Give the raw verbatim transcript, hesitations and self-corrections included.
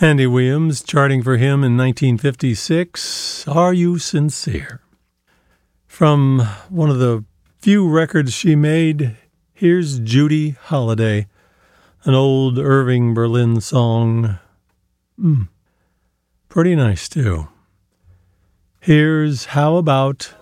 Andy Williams, charting for him in nineteen fifty-six, Are You Sincere? From one of the few records she made, here's Judy Holiday, an old Irving Berlin song. Mm, pretty nice, too. Here's How About